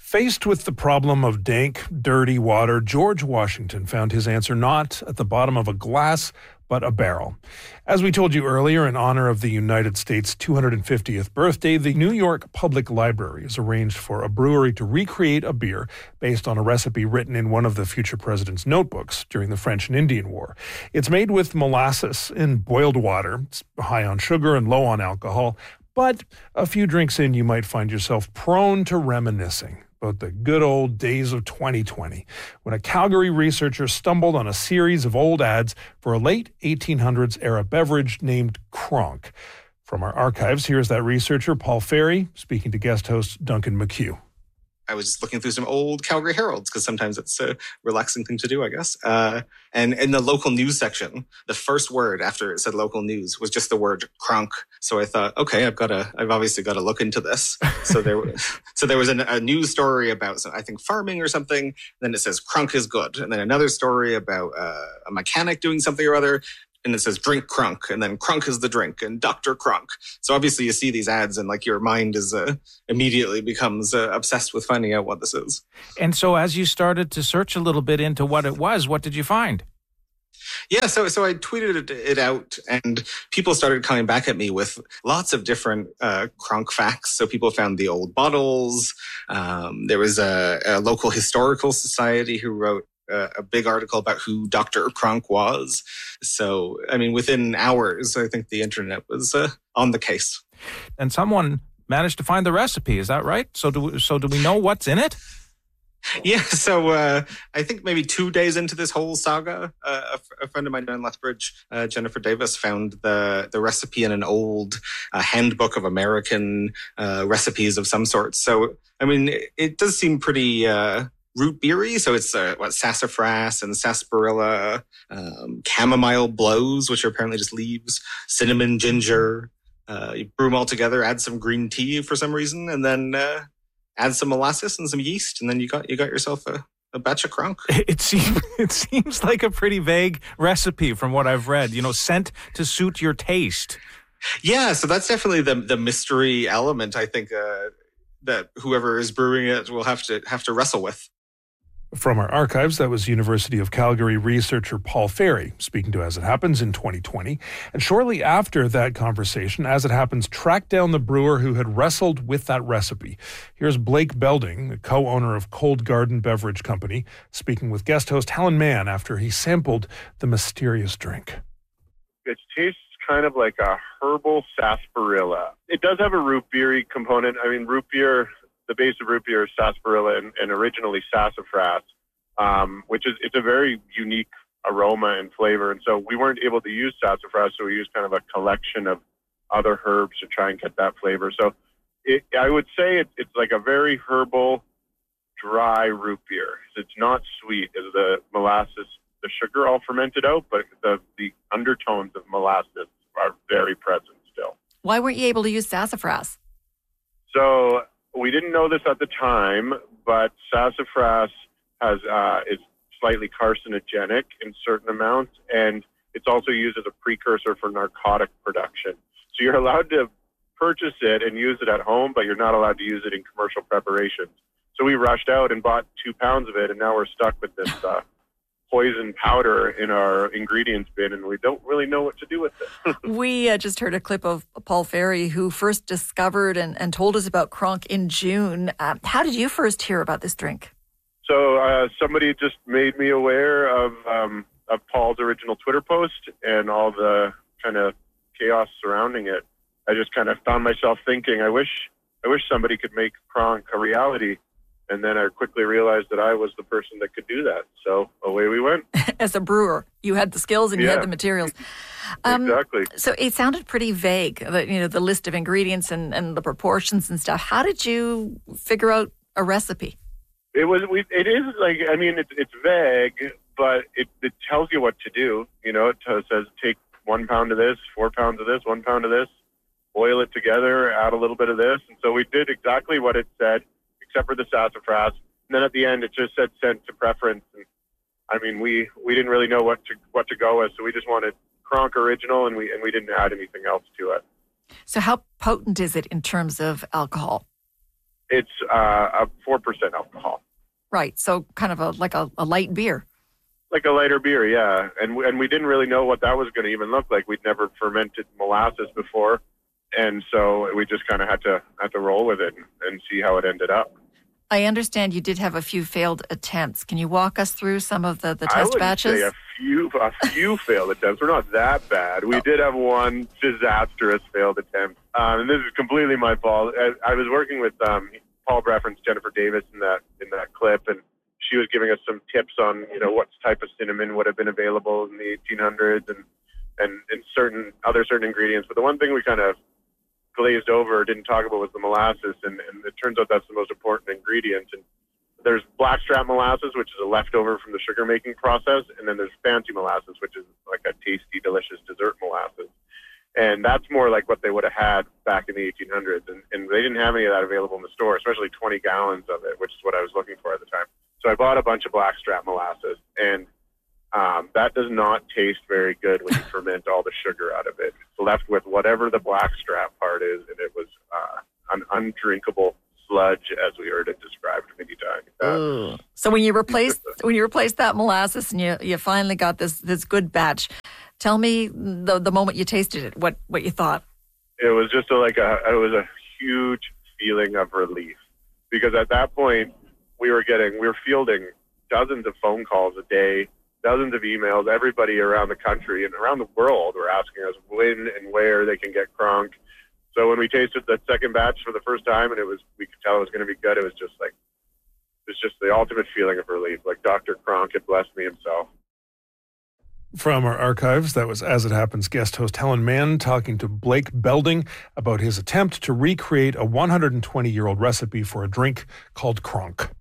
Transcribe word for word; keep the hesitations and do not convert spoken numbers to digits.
Faced with the problem of dank, dirty water, George Washington found his answer not at the bottom of a glass, but a barrel. As we told you earlier, in honor of the United States' two hundred fiftieth birthday, the New York Public Library has arranged for a brewery to recreate a beer based on a recipe written in one of the future president's notebooks during the French and Indian War. It's made with molasses in boiled water. It's high on sugar and low on alcohol. But a few drinks in, you might find yourself prone to reminiscing about the good old days of twenty twenty, when a Calgary researcher stumbled on a series of old ads for a late eighteen hundreds era beverage named Kronk. From our archives, here's that researcher, Paul Ferry, speaking to guest host Duncan McHugh. I was just looking through some old Calgary Heralds because sometimes it's a relaxing thing to do, I guess. Uh, and in the local news section, the first word after it said local news was just the word Kronk. So I thought, okay, I've got to, I've obviously got to look into this. So there, so there was a, a news story about, I think, farming or something. Then it says Kronk is good, and then another story about uh, a mechanic doing something or other. And it says drink Kronk, and then Kronk is the drink, and Doctor Kronk. So obviously you see these ads and like your mind is uh, immediately becomes uh, obsessed with finding out what this is. And so as you started to search a little bit into what it was, what did you find? Yeah, so so I tweeted it, it out, and people started coming back at me with lots of different uh, Kronk facts. So people found the old bottles. Um, there was a, a local historical society who wrote Uh, a big article about who Doctor Kronk was. So, I mean, within hours, I think the internet was uh, on the case. And someone managed to find the recipe. Is that right? So do we, so do we know what's in it? Yeah, so uh, I think maybe two days into this whole saga, uh, a, f- a friend of mine in Lethbridge, uh, Jennifer Davis, found the, the recipe in an old uh, handbook of American uh, recipes of some sort. So, I mean, it, it does seem pretty Uh, root beery, so it's uh, what sassafras and sarsaparilla, um, chamomile blows, which are apparently just leaves, cinnamon, ginger. Uh, you brew them all together, add some green tea for some reason, and then uh, add some molasses and some yeast, and then you got you got yourself a, a batch of Kronk. It seems it seems like a pretty vague recipe from what I've read. You know, sent to suit your taste. Yeah, so that's definitely the the mystery element. I think uh, that whoever is brewing it will have to have to wrestle with. From our archives, that was University of Calgary researcher Paul Ferry speaking to As It Happens in twenty twenty. And shortly after that conversation, As It Happens tracked down the brewer who had wrestled with that recipe. Here's Blake Belding, the co-owner of Cold Garden Beverage Company, speaking with guest host Helen Mann after he sampled the mysterious drink. It tastes kind of like a herbal sarsaparilla. It does have a root beery component. I mean, root beer... The base of root beer is sarsaparilla and, and originally sassafras, um, which is it's a very unique aroma and flavor. And so we weren't able to use sassafras, so we used kind of a collection of other herbs to try and get that flavor. So it, I would say it, it's like a very herbal, dry root beer. It's not sweet as the molasses, the sugar all fermented out, but the, the undertones of molasses are very present still. Why weren't you able to use sassafras? So we didn't know this at the time, but sassafras has uh, is slightly carcinogenic in certain amounts, and it's also used as a precursor for narcotic production. So you're allowed to purchase it and use it at home, but you're not allowed to use it in commercial preparations. So we rushed out and bought two pounds of it, and now we're stuck with this uh, poison powder in our ingredients bin, and we don't really know what to do with it. We uh, just heard a clip of Paul Ferry, who first discovered and, and told us about Kronk in June. Uh, how did you first hear about this drink? So uh, somebody just made me aware of um, of Paul's original Twitter post and all the kind of chaos surrounding it. I just kind of found myself thinking, I wish I wish somebody could make Kronk a reality. And then I quickly realized that I was the person that could do that. So away we went. As a brewer, you had the skills and you yeah. had the materials. Um, exactly. So it sounded pretty vague, the, you know, the list of ingredients and, and the proportions and stuff. How did you figure out a recipe? It was. We, it is like. I mean, it's it's vague, but it, it tells you what to do. You know, it t- says take one pound of this, four pounds of this, one pound of this, boil it together, add a little bit of this, and so we did exactly what it said, except for the sassafras. And then at the end, it just said sent to preference. And I mean, we, we didn't really know what to what to go with, so we just wanted Kronk original, and we and we didn't add anything else to it. So how potent is it in terms of alcohol? It's uh, a four percent alcohol. Right. So kind of a like a, a light beer. Like a lighter beer, yeah. And we, and we didn't really know what that was going to even look like. We'd never fermented molasses before. And so we just kind of had to had to roll with it and, and see how it ended up. I understand you did have a few failed attempts. Can you walk us through some of the, the I test would batches? say a few, a few failed attempts. We're not that bad. We oh. did have one disastrous failed attempt. Um, and this is completely my fault. I, I was working with um, Paul referenced Jennifer Davis in that in that clip, and she was giving us some tips on, you know, what type of cinnamon would have been available in the eighteen hundreds and, and, and certain other certain ingredients. But the one thing we kind of glazed over, didn't talk about, was the molasses. And, and it turns out that's the most important ingredient. And there's blackstrap molasses, which is a leftover from the sugar making process. And then there's fancy molasses, which is like a tasty, delicious dessert molasses. And that's more like what they would have had back in the eighteen hundreds. And, and they didn't have any of that available in the store, especially twenty gallons of it, which is what I was looking for at the time. So I bought a bunch of blackstrap molasses, and um, that does not taste very good when you ferment all the sugar out of it. It's left with whatever the blackstrap part is, and it was uh, an undrinkable sludge, as we heard it described many times. Uh, so when you replaced when you replaced that molasses and you you finally got this this good batch, tell me the the moment you tasted it, what what you thought. It was just a, like a it was a huge feeling of relief, because at that point we were getting we were fielding dozens of phone calls a day, dozens of emails. Everybody around the country and around the world were asking us when and where they can get Kronk. So when we tasted the second batch for the first time, and it was, we could tell it was going to be good, it was just like, it was just the ultimate feeling of relief. Like Doctor Kronk had blessed me himself. From our archives, that was As It Happens guest host Helen Mann talking to Blake Belding about his attempt to recreate a one hundred twenty-year-old recipe for a drink called Kronk.